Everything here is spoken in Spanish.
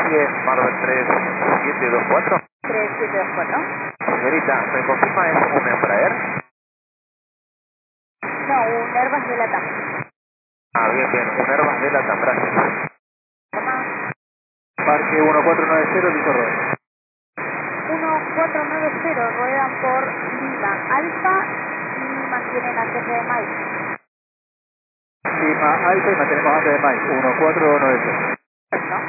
10, Marvel 3724. 3724. Señorita, ¿me confirma es un Embraer? No, un Airbus de LATAM. Ah, bien, bien, un Airbus de LATAM, gracias. Toma. Parque 1490, listo, Robert. 1490, ruedan por Lima Alfa y mantienen antes de Mike. Lima Alfa y mantenemos antes de Mike, 1490.